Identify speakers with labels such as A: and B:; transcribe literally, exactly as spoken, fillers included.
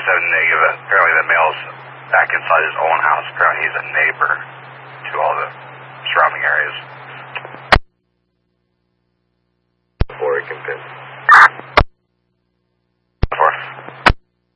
A: seven negative. Apparently the male's back inside his own house. Apparently he's a neighbor to all the surrounding areas.
B: Before he can pin.